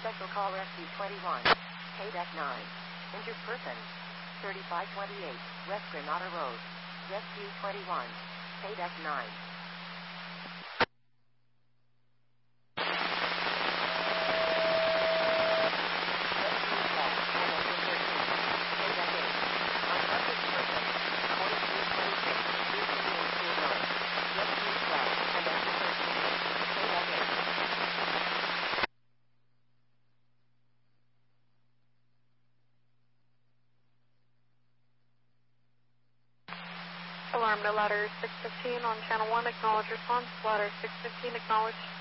Special call Rescue 21. KDEC 9. Injured person. 3528 West Granada Road. Rescue 21. KDEC 9. Alarm to ladder 615 on channel 1, acknowledge response. Ladder 615, acknowledge.